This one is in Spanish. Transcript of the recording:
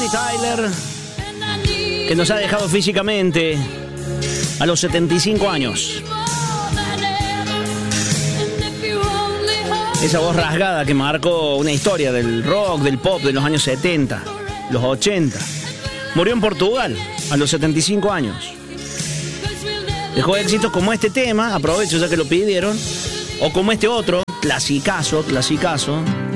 Tyler, que nos ha dejado físicamente a los 75 años. Esa voz rasgada que marcó una historia del rock, del pop de los años 70, los 80. Murió en Portugal a los 75 años. Dejó éxitos como este tema, aprovecho ya que lo pidieron, o como este otro, clasicazo,